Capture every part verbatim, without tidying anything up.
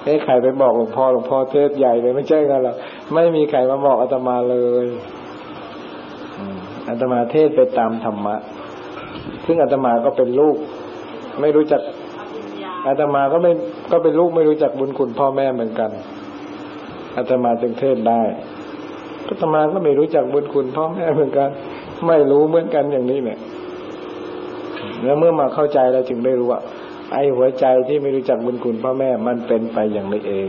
เอ๊ะใครไปบอกหลวงพ่อหลวงพ่อเทศใหญ่เลยไม่ใช่กันหรอกไม่มีใครมาบอกอาตมาเลยอาตมาเทศไปตามธรรมะซึ่งอาตมาก็เป็นลูกไม่รู้จักอาตมาก็ไม่ก็เป็นลูกไม่รู้จักบุญคุณพ่อแม่เหมือนกันอาตมาจึงเทศได้อาตมาก็ไม่รู้จักบุญคุณพ่อแม่เหมือนกันไม่รู้เหมือนกันอย่างนี้เนี่ยแล้วเมื่อมาเข้าใจแล้วจึงได้รู้ว่าไอ้หัวใจที่ไม่รู้จักบุญคุณพ่อแม่มันเป็นไปอย่างนี้เอง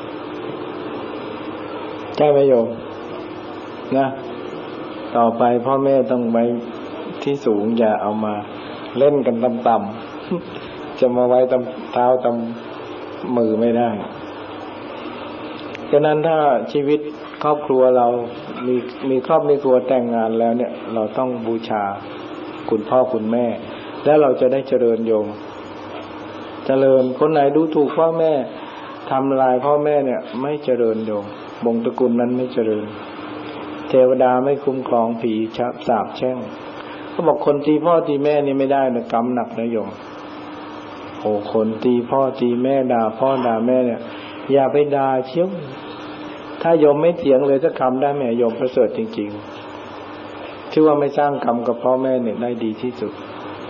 ใช่ไหมโยมนะต่อไปพ่อแม่ต้องไว้ที่สูงอย่าเอามาเล่นกันต่ำๆจะมาไว้ตำเท้าตำมือไม่ได้ฉะนั้นถ้าชีวิตครอบครัวเรามีมีครอบมีครัวแต่งงานแล้วเนี่ยเราต้องบูชาคุณพ่อคุณแม่แล้วเราจะได้เจริญโยมเจริญคนไหนดูถูกพ่อแม่ทำลายพ่อแม่เนี่ยไม่เจริญโยมวงตระกูลนั้นไม่เจริญเทวดาไม่คุ้มครองผีชับสาปแช่งเขาบอกคนตีพ่อตีแม่นี่ไม่ได้นะกรรมหนักนะโยมโอ้คนตีพ่อตีแม่ด่าพ่อด่าแม่เนี่ยอย่าไปด่าเชี่ยวถ้าโยมไม่เถียงเลยสักคำได้แม่โยมประเสริฐจริงๆชื่อว่าไม่สร้างกรรมกับพ่อแม่เนี่ยได้ดีที่สุด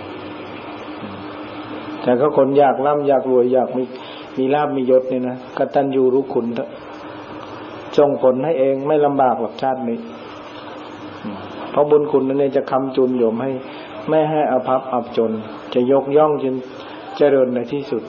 แต่ก็คนอยากร่ำอยากรวยอยากมีมีลาภมียศเนี่ยนะกตัญญูรู้คุณส่งผลให้เองไม่ลำบากหรอกชาตินี้เพราะบุญคุณนั้นจะค้ำจุนโยมให้ไม่ให้อภัพอับจนจะยกย่องจนเจริญในที่สุด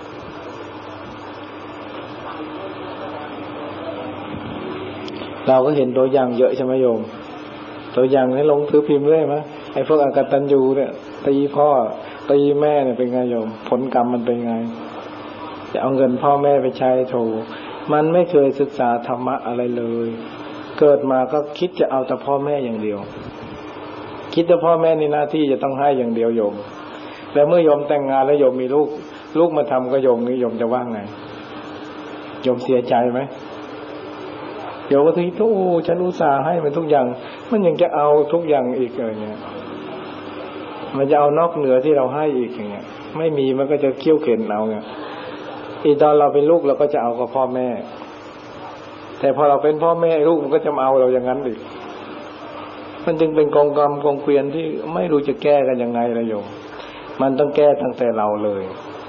เราก็เห็นตัวอย่างเยอะใช่ไหมโยมตัวอย่างให้ลงถือพิมพ์ด้วยไหมไอ้พวกอกตัญญูเนี่ยตีพ่อตีแม่เนี่ยเป็นไงโยมผลกรรมมันเป็นไงจะเอาเงินพ่อแม่ไปใช้โถมันไม่เคยศึกษาธรรมะอะไรเลยเกิดมาก็คิดจะเอาแต่พ่อแม่อย่างเดียวคิดแต่พ่อแม่ในหน้าที่จะต้องให้อย่างเดียวโยมแล้วเมื่อโยมแต่งงานแล้วโยมมีลูกลูกมาทำก็โยมนี่โยมจะว่าไงโยมเสียใจไหมโยมก็ทีโอ้ฉันอุตส่าห์ให้มันทุกอย่างมันยังจะเอาทุกอย่างอีกอะไรเงี้ยมันจะเอานอกเหนือที่เราให้อีกอย่างเงี้ยไม่มีมันก็จะเคี่ยวเข็นเอาเงี้ยอีตอนเราเป็นลูกเราก็จะเอากับพ่อแม่แต่พอเราเป็นพ่อแม่ลูกมันก็จะมาเอาเราอย่างนั้นอีกมันจึงเป็นกองกรรมกองเกวียนที่ไม่รู้จะแก้กันยังไงละโยมมันต้องแก้ตั้งแต่เราเลย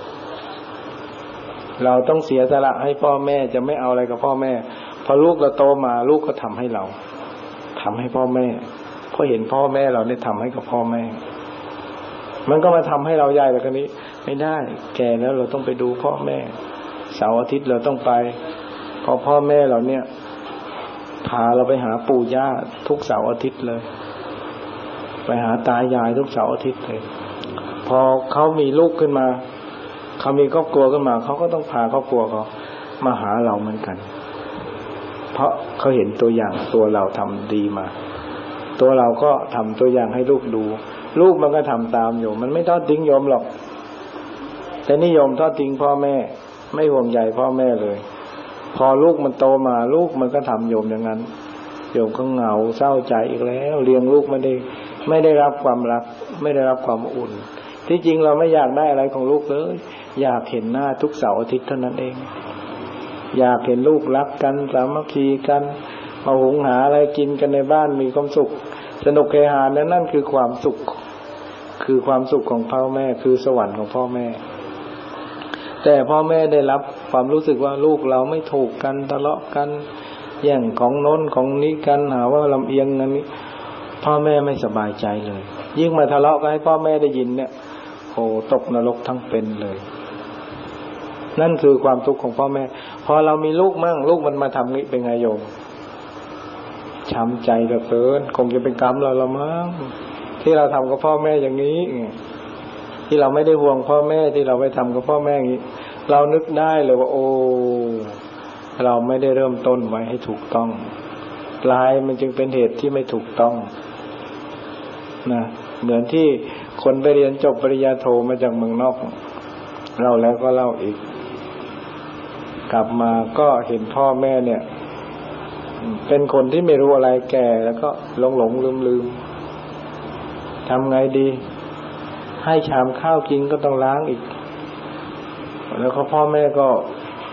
เราต้องเสียสละให้พ่อแม่จะไม่เอาอะไรกับพ่อแม่พอลูกเราโตมาลูกก็ทำให้เราทำให้พ่อแม่พอเห็นพ่อแม่เราเนี่ยทำให้กับพ่อแม่มันก็มาทำให้เราใหญ่แล้วคนนี้ไม่ได้แก่แล้วเราต้องไปดูพ่อแม่เสาร์อาทิตย์เราต้องไปพอพ่อแม่เราเนี่ยพาเราไปหาปู่ย่าทุกเสาร์อาทิตย์เลยไปหาตายายทุกเสาร์อาทิตย์เลยพอเขามีลูกขึ้นมาเขามีครอบครัวขึ้นมาเขาก็ต้องพาครอบครัวเขามาหาเราเหมือนกันเพราะเขาเห็นตัวอย่างตัวเราทำดีมาตัวเราก็ทำตัวอย่างให้ลูกดูลูกมันก็ทำตามโยมมันไม่ทอดทิ้งโยมหรอกแต่นิยมทอดทิ้งพ่อแม่ไม่ห่วงใยพ่อแม่เลยพอลูกมันโตมาลูกมันก็ทำโยมอย่างนั้นโยมก็เหงาเศร้าใจอีกแล้วเลี้ยงลูกไม่ได้ไม่ได้รับความรักไม่ได้รับความอุ่นที่จริงเราไม่อยากได้อะไรของลูกเลยอยากเห็นหน้าทุกเสาร์อาทิตย์เท่านั้นเองอยากเห็นลูกรักกันสามัคคีกันมาหุงหาอะไรกินกันในบ้านมีความสุขสนุกเฮฮานั่นนั่นคือความสุขคือความสุขของพ่อแม่คือสวรรค์ของพ่อแม่แต่พ่อแม่ได้รับความรู้สึกว่าลูกเราไม่ถูกกันทะเลาะกันแย่งของโน้นของนี้กันหาว่าลำเอียงนั้นนี้พ่อแม่ไม่สบายใจเลยยิ่งมาทะเลาะกันให้พ่อแม่ได้ยินเนี่ยโหตกนรกทั้งเป็นเลยนั่นคือความทุกข์ของพ่อแม่พอเรามีลูกมั่งลูกมันมาทำนี้เป็นไงโยมช้ำใจเหลือเกินคงจะเป็นกรรมเราละมั้งที่เราทำกับพ่อแม่อย่างนี้ที่เราไม่ได้ห่วงพ่อแม่ที่เราไปทำกับพ่อแม่อย่างนี้เรานึกได้เลยว่าโอ้เราไม่ได้เริ่มต้นไว้ให้ถูกต้องปลายมันจึงเป็นเหตุที่ไม่ถูกต้องนะเหมือนที่คนไปเรียนจบปริญญาโทมาจากเมืองนอกเราแล้วก็เล่าอีกกลับมาก็เห็นพ่อแม่เนี่ยเป็นคนที่ไม่รู้อะไรแก่แล้วก็หลงหลงลืมลืมทำไงดีให้ชามข้าวกินก็ต้องล้างอีกแล้วก็พ่อแม่ก็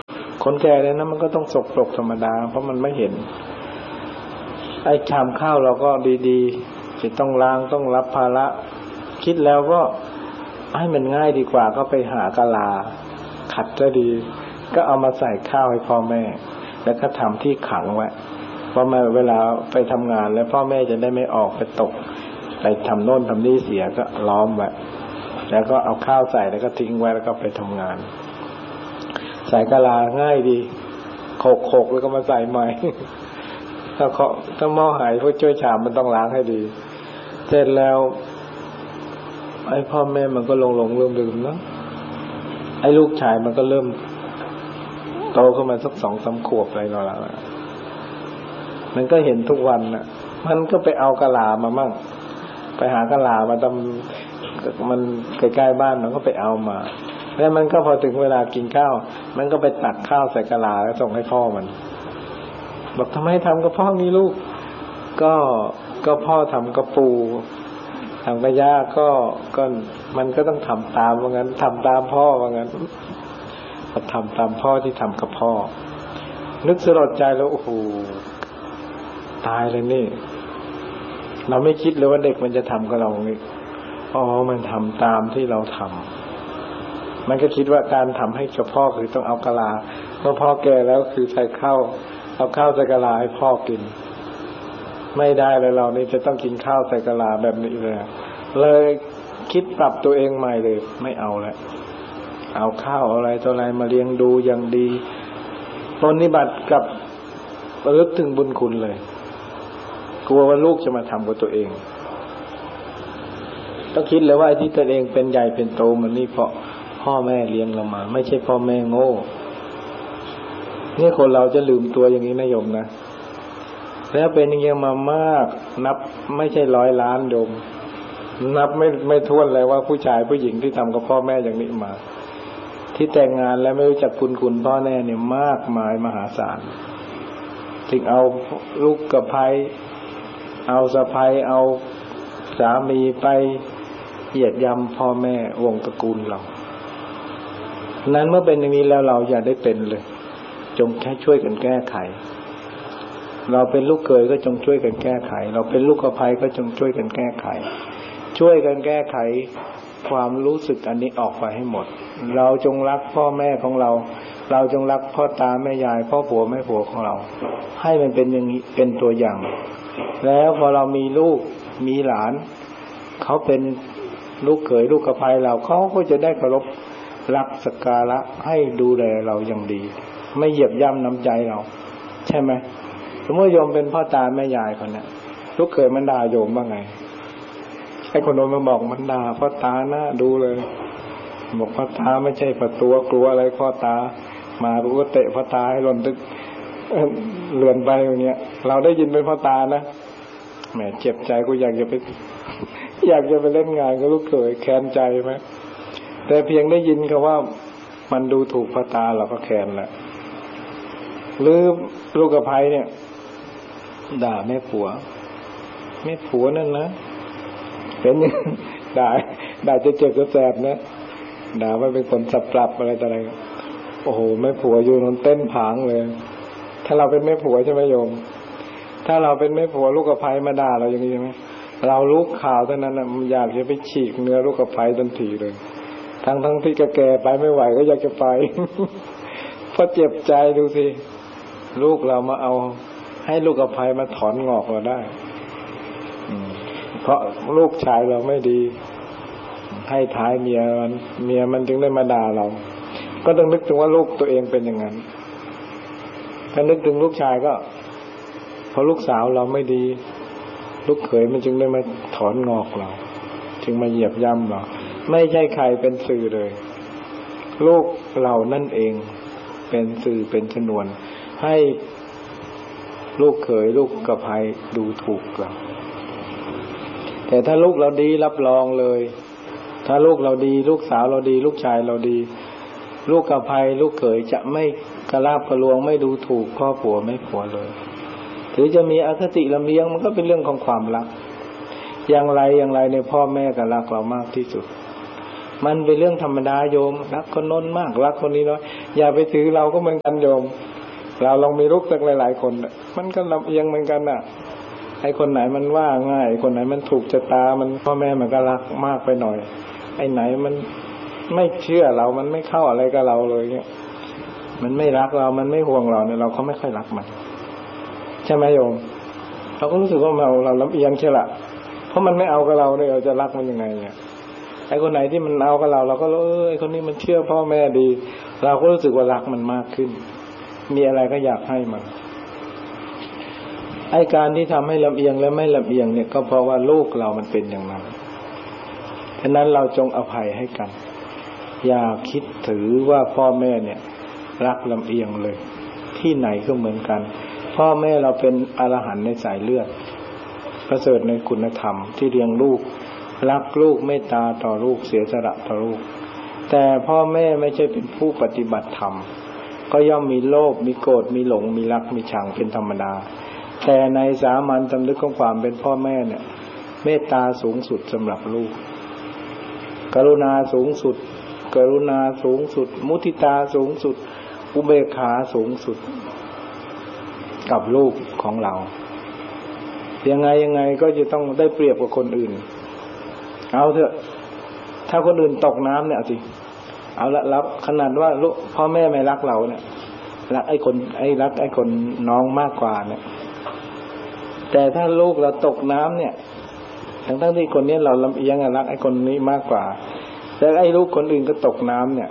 คนแก่เนี่ยนะมันก็ต้องสกปรกธรรมดาเพราะมันไม่เห็นไอ้ชามข้าวเราก็ดีๆจะต้องล้างต้องรับภาระคิดแล้วก็ให้มันง่ายดีกว่าก็ไปหากะลาขัดก็ดีก็เอามาใส่ข้าวให้พ่อแม่แล้วก็ทำที่ขังไว้เพราะมาเวลาไปทำงานแล้วพ่อแม่จะได้ไม่ออกไปตกไปทำโน่นทำนี่เสียก็ล้อมไว้แล้วก็เอาข้าวใส่แล้วก็ทิ้งไว้แล้วก็ไปทำงานใส่กะลาง่ายดีโขกๆแล้วก็มาใส่ใหม่ถ้าเขาถ้าหม้อหายพวกช่วยชามมันต้องล้างให้ดีเสร็จแล้วไอ้พ่อแม่มันก็หลงหลงลืมลืมเนาะไอ้ลูกชายมันก็เริ่มโตขึ้นมาสักสองสามขวบอะไรนั่นแหละมันก็เห็นทุกวันน่ะมันก็ไปเอากะลามามั่งไปหากะลามาทำมันใกล้ๆบ้านมันก็ไปเอามาแล้วมันก็พอถึงเวลากินข้าวมันก็ไปตักข้าวใส่กะลาแล้วส่งให้พ่อมันบอกทำไมทำกับพ่อนี้ลูกก็ก็พ่อทำกับปู่ทำกับย่าก็ก็มันก็ต้องทำตามว่างั้นทำตามพ่อว่างั้นก็ทำตามพ่อที่ทำกับพ่อนึกสลดใจแล้วโอ้โหตายเลยนี่เราไม่คิดเลยว่าเด็กมันจะทำกับเรานี่อ๋อมันทำตามที่เราทำมันก็คิดว่าการทำให้กับพ่อคือต้องเอากะลาเมื่อพ่อแก่แล้วคือใส่ข้าวเอาข้าวใส่กะลาให้พ่อกินไม่ได้เลยเรานี่จะต้องกินข้าวใส่กะลาแบบนี้เลยเลยคิดปรับตัวเองใหม่เลยไม่เอาแล้วเอาข้าวอะไรตัวอะไรมาเลี้ยงดูอย่างดีปฏิบัติกับระลึกถึงบุญคุณเลยกลัวว่าลูกจะมาทำกับตัวเองต้องคิดเลยว่าไอ้ที่ตัวเองเป็นใหญ่เป็นโตมันนี่เพราะพ่อแม่เลี้ยงเรามาไม่ใช่พ่อแม่โง่นี่คนเราจะลืมตัวอย่างนี้นะโยมนะแล้วเป็นอย่างนี้มามากนับไม่ใช่ร้อยล้านโยมนับไม่ไม่ถ้วนเลยว่าผู้ชายผู้หญิงที่ทำกับพ่อแม่อย่างนี้มาที่แต่งงานแล้วไม่รู้จักคุณคุณพ่อแม่เนี่ยมากมายมหาศาลจึงเอาลูกกับภัยเอาสะใภ้เอาสามีไปเหยียดยำพ่อแม่วงตระกูลเรานั้นเมื่อเป็นอย่างนี้แล้วเราอย่าได้เป็นเลยจงแค่ช่วยกันแก้ไขเราเป็นลูกเขยก็จงช่วยกันแก้ไขเราเป็นลูกสะใภ้ก็จงช่วยกันแก้ไขช่วยกันแก้ไขความรู้สึกอันนี้ออกไปให้หมดเราจงรักพ่อแม่ของเราเราจงรักพ่อตาแม่ยายพ่อผัวแม่ผัวของเราให้มันเป็นอย่างนี้เป็นตัวอย่างแล้วพอเรามีลูกมีหลานเขาเป็นลูกเขยลูกสะใภ้เราเขาก็จะได้เคารพรักสักการะให้ดูแลเราอย่างดีไม่เหยียบย่ำน้ำใจเราใช่ไหมสมมติโยมเป็นพ่อตาแม่ยายคนนี้ลูกเขยมันด่าโยมว่าไงไอ้คนโน้นมาบอกมันด่าพ่อตานะดูเลยบอกพ่อตาไม่ใช่ประตูกลัวอะไรพ่อตามารู้ว่าเตะพ่อตาให้หล่นตึกเลื่อนไปอย่างเงี้ยเราได้ยินเป็นพ่อตานะแหมเจ็บใจกูอยากจะไปอยากจะไปเล่นงานกับลูกเขยแค้นใจไหมแต่เพียงได้ยินคำว่ามันดูถูกพ่อตาเราก็แค้นแล้วหรือลูกสะใภ้เนี่ยด่าแม่ผัวแม่ผัวนั่นนะเป็นด่าด่าจะเจ็บจะแสบนะด่าว่าเป็นคนสับปรับอะไรต่ออะไรโอ้โหแม่ผัวอยู่นนเต้นผางเลยถ้าเราเป็นแม่ผัวใช่ไหมโยมถ้าเราเป็นแม่ผัวลูกสะใภ้มาด่าเราอย่างนี้ใช่ไหมเรารู้ข่าวเท่านั้นนะมันอยากจะไปฉีกเนื้อลูกสะใภ้ทันทีเลยทั้งทั้งที่แก่ไปไม่ไหวก็อยากจะไปเพราะเจ็บใจดูสิลูกเรามาเอาให้ลูกสะใภ้มาถอนงอกเราได้เพราะลูกชายเราไม่ดีให้ท้ายเมียมันเมียมันจึงได้มาด่าเราก็ต้องนึกถึงว่าลูกตัวเองเป็นอย่างนั้นถ้านึกถึงลูกชายก็พอลูกสาวเราไม่ดีลูกเขยมันจึงได้มาถอนงอกเราจึงมาเหยียบย่ำเราไม่ใช่ใครเป็นสื่อเลยลูกเรานั่นเองเป็นสื่อเป็นชนวนให้ลูกเขยลูกสะใภ้ดูถูกเราแต่ถ้าลูกเราดีรับรองเลยถ้าลูกเราดีลูกสาวเราดีลูกชายเราดีลูกสะใภ้ลูกเขยจะไม่กระลาบกระลวงไม่ดูถูกพ่อผัวแม่ผัวเลยถึงจะมีอคติลำเอียงมันก็เป็นเรื่องของความรักอย่างไรอย่างไรในพ่อแม่ก็รักเรามากที่สุดมันเป็นเรื่องธรรมดาโยมรักคนโน้นมากรักคนนี้น้อยอย่าไปถือเราก็เหมือนกันโยมเราลองมีลูกสักหลายๆคนมันก็ลำเอียงเหมือนกันน่ะไอ้คนไหนมันว่าง่ายคนไหนมันถูกชะตามันพ่อแม่มันก็รักมากไปหน่อยไอ้ไหนมันไม่เชื่อเรามันไม่เข้าอะไรกับเราเลยเนี่ยมันไม่รักเรามันไม่ห่วงเราเนี่ยเราก็ไม่ค่อยรักมันใช่ไหมโยมเราก็รู้สึกว่าเราเราลำเอียงใช่ละเพราะมันไม่เอากับเราเนี่ยเราจะรักมันยังไงเนี่ยไอ้คนไหนที่มันเอากับเราเราก็เออไอ้คนนี้มันเชื่อพ่อแม่ดีเราก็รู้สึกว่ารักมันมากขึ้นมีอะไรก็อยากให้มันไอ้การที่ทำให้ลำเอียงและไม่ลำเอียงเนี่ยก็เพราะว่าลูกเรามันเป็นอย่างนั้นฉะนั้นเราจงอภัยให้กันอย่าคิดถือว่าพ่อแม่เนี่ยรักลำเอียงเลยที่ไหนก็เหมือนกันพ่อแม่เราเป็นอรหันต์ในสายเลือดประเสริฐในคุณธรรมที่เลี้ยงลูกรักลูกเมตตาต่อลูกเสียสละต่อลูกแต่พ่อแม่ไม่ใช่เป็นผู้ปฏิบัติธรรมก็ย่อมมีโลภมีโกรธมีหลงมีรักมีชังเป็นธรรมดาแต่ในสามัญสำนึกของความเป็นพ่อแม่เนี่ยเมตตาสูงสุดสำหรับลูกกรุณาสูงสุดกรุณาสูงสุดมุทิตาสูงสุดอุเบกขาสูงสุดกับลูกของเรายังไงยังไงก็จะต้องได้เปรียบกว่าคนอื่นเอาเถอะถ้าคนอื่นตกน้ำเนี่ยสิเอาละรับขนาดว่าลูกพ่อแม่ไม่รักเราเนี่ยรักไอ้คนไอ้รักไอ้คนน้องมากกว่าเนี่ยแต่ถ้าลูกเราตกน้ำเนี่ยทั้งทั้งที่คนนี้เราลำเอียงรักไอ้คนนี้มากกว่าแต่ไอ้ลูกคนอื่นก็ตกน้ำเนี่ย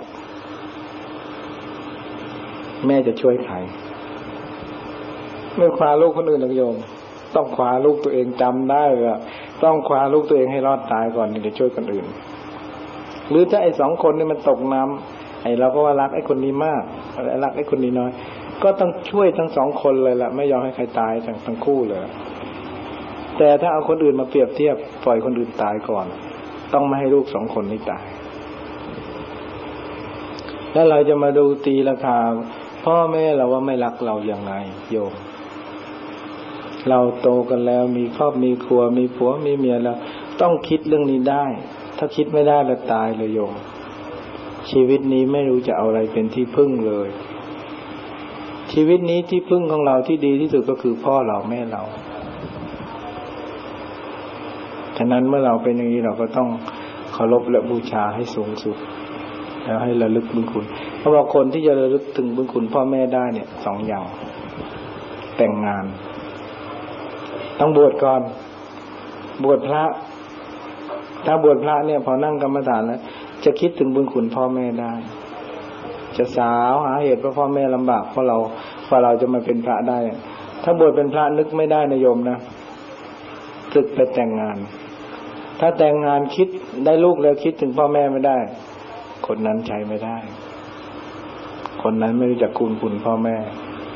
แม่จะช่วยใครไม่คว้าลูกคนอื่นหรอกโยมต้องคว้าลูกตัวเองจำได้ว่าต้องคว้าลูกตัวเองให้รอดตายก่อนถึงจะช่วยคนอื่นหรือถ้าไอ้สองคนนี่มันตกน้ำไอ้เราก็ว่ารักไอ้คนนี้มากรักไอ้คนนี้น้อยก็ต้องช่วยทั้งสองคนเลยล่ะไม่ยอมให้ใครตายทั้งทั้งคู่เลยแต่ถ้าเอาคนอื่นมาเปรียบเทียบปล่อยคนอื่นตายก่อนต้องไม่ให้ลูกสองคนนี้ตายแล้วเราจะมาดูตีราคาพ่อแม่เราว่าไม่รักเราอย่างไรโยมเราโตกันแล้วมีครอบมีครัวมีผัวมีเมียแล้วต้องคิดเรื่องนี้ได้ถ้าคิดไม่ได้แล้วตายเลยโยมชีวิตนี้ไม่รู้จะเอาอะไรเป็นที่พึ่งเลยชีวิตนี้ที่พึ่งของเราที่ดีที่สุดก็คือพ่อเราแม่เราฉะนั้นเมื่อเราเป็นอย่างนี้เราก็ต้องเคารพและบูชาให้สูงสุดแล้วให้ระลึกบุญคุณเพราะว่าคนที่จะระลึกถึงบุญคุณพ่อแม่ได้เนี่ยสองอย่างแต่งงานต้องบวชก่อนบวชพระถ้าบวชพระเนี่ยพอนั่งกรรมฐานแล้วจะคิดถึงบุญคุณพ่อแม่ได้จะสาวหาเหตุว่าพ่อแม่ลำบากเพราะเราเพราะเราจะมาเป็นพระได้ถ้าบวชเป็นพระนึกไม่ได้นะโยมนะศึกไปแต่งงานถ้าแต่งงานคิดได้ลูกแล้วคิดถึงพ่อแม่ไม่ได้คนนั้นใช้ไม่ได้คนนั้นไม่รู้จักคุณคุณพ่อแม่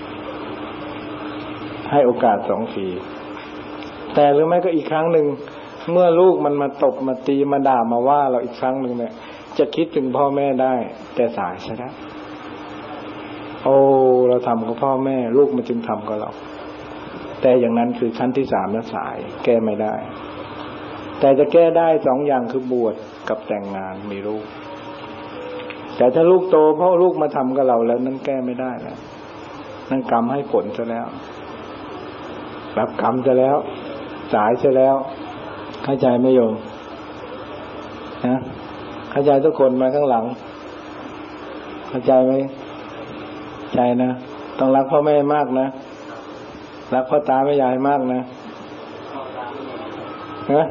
ให้โอกาสสองทีแต่หรือไม่ก็อีกครั้งหนึ่งเมื่อลูกมันมาตบมาตีมาด่ามาว่าเราอีกครั้งหนึ่งเนี่ยจะคิดถึงพ่อแม่ได้แต่สายใช่ไหมโอ้เราทำกับพ่อแม่ลูกมันจึงทำกับเราแต่อย่างนั้นคือขั้นที่สามแล้วสายแก้ไม่ได้แต่จะแก้ได้สองอย่างคือบวชกับแต่งงานมีลูกแต่ถ้าลูกโตเพราะลูกมาทำกับเราแล้วนั่นแก้ไม่ได้แล้วนั่นกรรมให้ผลซะแล้วรับกรรมซะแล้วสายซะแล้วเข้าใจไหมโยมนะเข้าใจทุกคนมาข้างหลังเข้าใจไหมใจนะต้องรักพ่อแม่มากนะรักพ่อตาแม่ยายมากนะนะ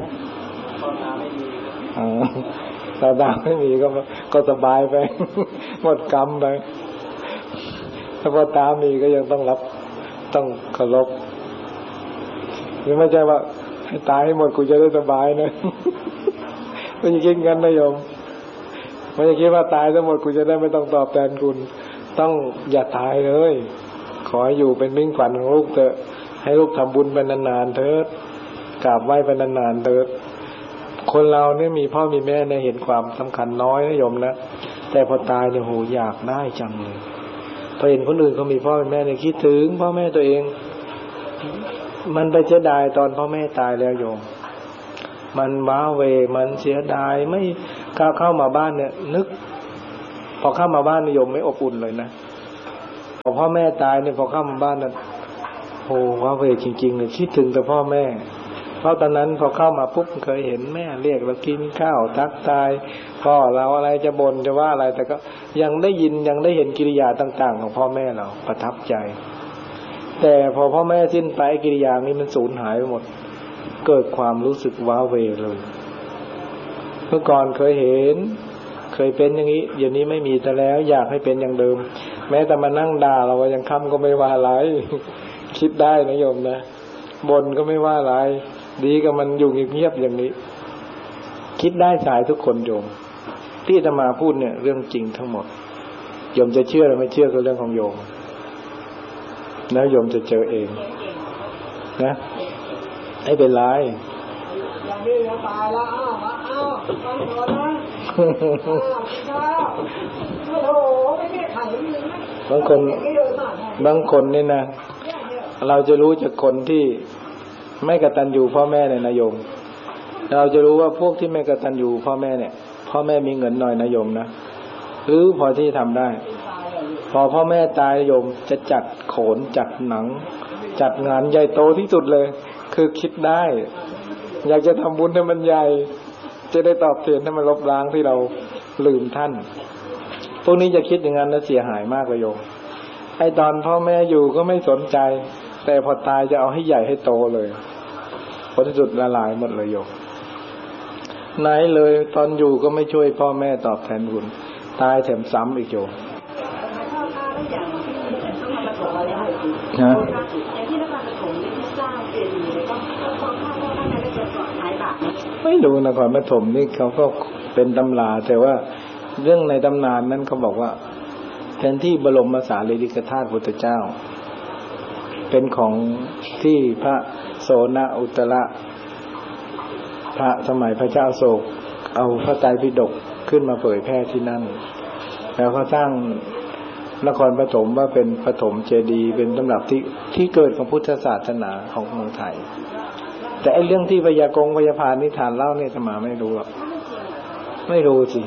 อ๋อตาตาไม่มีก็ก็สบายไปหมดกรรมไปถ้าพ่อตามีก็ยังต้องรับต้องเคารพหรือไม่ใช่ว่าให้ตายให้หมดกูจะได้สบายนะไม่ใช่คิดงั้นนะโยมไม่ใช่คิดว่าตายทั้งหมดกูจะได้ไม่ต้องตอบแทนคุณต้องอย่าตายเลยขอให้อยู่เป็นมิ่งขวัญของลูกเถอะให้ลูกทำบุญไปนานๆเถิดกราบไหว้ไปนานๆเถิดคนเราเนี่ยมีพ่อมีแม่เนี่ยเห็นความสำคัญน้อยนะโยมนะแต่พอตายเนี่ยโหอยากได้จังเลยพอเห็นคนอื่นเขามีพ่อมีแม่เนี่ยคิดถึงพ่อแม่ตัวเองมันไปเสียดายตอนพ่อแม่ตายแล้วโยมมันว้าเวมันเสียดายไม่เข้าเข้ามาบ้านเนี่ยนึกพอเข้ามาบ้านนิยมไม่อบอุ่นเลยนะพอพ่อแม่ตายเนี่ยพอเข้ามาบ้านนั้นโอ้ว้าเวจริงๆเลยคิดถึงแต่พ่อแม่เพราะตอนนั้นพอเข้ามาปุ๊บเคยเห็นแม่เรียกเรากินข้าวทักทายพ่อเราอะไรจะบ่นจะว่าอะไรแต่ก็ยังได้ยินยังได้เห็นกิริยาต่างๆของพ่อแม่เราประทับใจแต่พอพ่อแม่สิ้นไปกิริยานี้มันสูญหายไปหมดเกิดความรู้สึกว้าเวเลยเมื่อก่อนเคยเห็นเคยเป็นอย่างนี้เดี๋ยวนี้ไม่มีแต่แล้วอยากให้เป็นอย่างเดิมแม้แต่มานั่งด่าเรายังคำก็ไม่ว่าอะไรคิดได้นะโยมนะบ่นก็ไม่ว่าอะไรดีกับมันอยู่เงียบๆอย่างนี้คิดได้สายทุกคนโยมที่อาตมาพูดเนี่ยเรื่องจริงทั้งหมดโยมจะเชื่อหรือไม่เชื่อก็เรื่องของโยมแล้วโยมจะเจอเองนะไม่เป็นไรอย่างนี้ตายแล้วอ้าวอ้าวฟังก่อนนะอ้าวข้าวโอ้โหไม่ได้ไข่เลยนะบางคนบางคนนี่นะเราจะรู้จากคนที่ไม่กตัญญูพ่อแม่เนี่ยนะโยมเราจะรู้ว่าพวกที่ไม่กตัญญูพ่อแม่เนี่ยพ่อแม่มีเงินหน่อยนะโยมนะหรือพอที่ทำได้พอพ่อแม่ตายโยมจะจัดโขนจัดหนังจัดงานใหญ่โตที่สุดเลยคือคิดได้อยากจะทำบุญให้มันใหญ่จะได้ตอบแทนให้มันลบล้างที่เราลืมท่านพวกนี้จะคิดอย่างนั้นแล้วเสียหายมากเลยโยมไอ้ตอนพ่อแม่อยู่ก็ไม่สนใจแต่พอตายจะเอาให้ใหญ่ให้โตเลยผลที่สุดละลายหมดเลยโยมไหนเลยตอนอยู่ก็ไม่ช่วยพ่อแม่ตอบแทนบุญตายแถมซ้ำอีกโยมฮะไม่รู้นครปฐมนี่เขาก็เป็นตำราแต่ว่าเรื่องในตำนานนั้นเขาบอกว่าแทนที่บรมสารีริกธาตุพุทธเจ้าเป็นของที่พระโสนอุตระพระสมัยพระเจ้าโศกเอาพระไตรปิฎกขึ้นมาเผยแพร่ที่นั่นแล้วเขาสร้างนครปฐมว่าเป็นปฐมเจดีย์เป็นตำรับที่ที่เกิดของพุทธศาสนาของเมืองไทยแต่ไอ้เรื่องที่พยากงพยาพานนิทานเล่าเนี่ยสมาไม่รู้หรอกไม่รู้สิ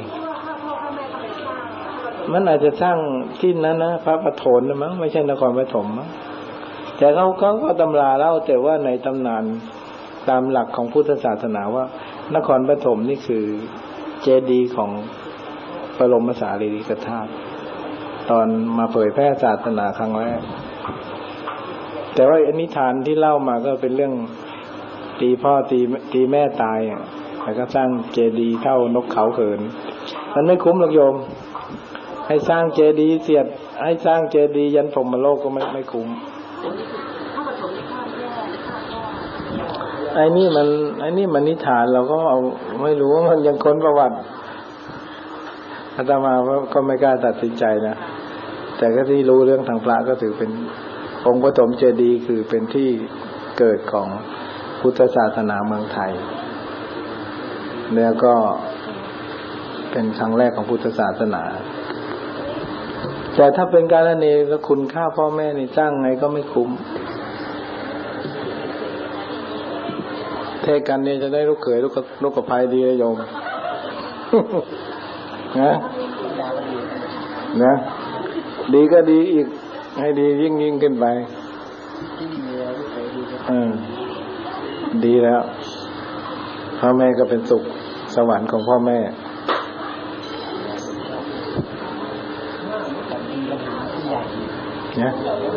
มันอาจจะสร้างที่นั้นนะพระปฐมนะมั้งไม่ใช่นครปฐมมั้งแต่เขาเขาก็ตำราเล่าแต่ว่าในตำนานตามหลักของพุทธศาสนาว่านครปฐมนี่คือเจดีย์ของบรมสารีริกธาตุตอนมาเผยแพร่ศาสนาครั้งแรกแต่ว่านิทานที่เล่ามาก็เป็นเรื่องตีพ่อตีตีแม่ตายอ่ะแล้วก็สร้างเจดีย์เท่านกเขาเขินมันไม่คุ้มหรอกโยมให้สร้างเจดีย์เสียดให้สร้างเจดีย์ยันพรหมโลกก็ไม่ไม่คุ้มไอ้นี่มันไอ้นี่มันนิทานเราก็เอาไม่รู้ว่ามันยังค้นประวัติอาตมาก็ไม่กล้าตัดสินใจนะแต่ก็ที่รู้เรื่องทางพระก็ถือเป็นองค์ปฐมเจดีย์คือเป็นที่เกิดของพุทธศาสนาเมืองไทยแล้วก็เป็นครั้งแรกของพุทธศาสนาแต่ถ้าเป็นการละเนรแล้วคุณค่าพ่อแม่นี่สร้างไงก็ไม่คุ้มเทกันเนี่ยจะได้ลูกเขยลูกลูกกระพายดีเลยโยมนะนะดีก็ดีอีกให้ดียิ่งยิ่งขึ้นไปอืมดีแล้วพ่อแม่ก็เป็นสุขสวรรค์ของพ่อแม่นะ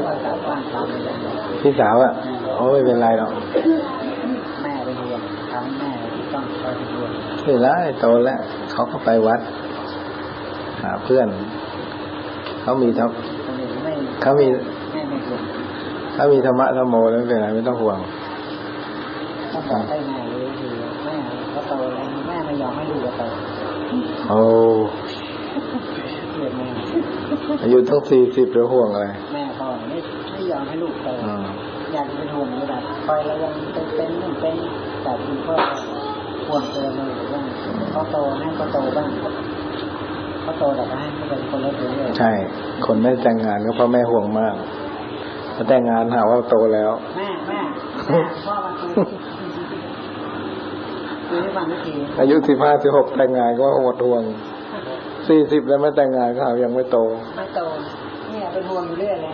พี่สาวอ่ะโอ้ไม่เป็นไรหรอกแม่เป็นห่วงทั้งแม่ต้องคอยเป็นห่วงไม่ละโตแล้วเขาก็ไปวัดหาเพื่อนเขามีทับเขามีเขามีธรรมะธรรมโมแล้วไม่เป็นไรไม่ต้องห่วงต้องบอกได้ไงเลยคือแม่ก็โตแล้วแม่ไม่ยอมให้ลูกโตโอ้อายุตั้งสี่สิบแล้วห่วงอะไรแม่พ่อไม่ไม่ยอมให้ลูกโตอยากเป็นห่วงเลยแบบคอยระวังเป็นเป็นนั่นเป็นแต่คุณพ่อห่วงเกินเลยว่าเขาโตให้เขาโตบ้างเขาโตแต่ก็ให้เขาเป็นคนเล็กเลยใช่คนไม่แต่งงานก็เพราะแม่ห่วงมากพอแต่งงานหาว่าโตแล้วแม่แม่แม่พ่อมาคุยคือไม่ฟังวิธีอายุสิบห้าสิบหกแต่งงานก็หมดห่วงสี่สิบแล้วไม่แต่งงานก็ยังไม่โตไม่โตเนี่ยเป็นห่วงอยู่เรื่อยเลย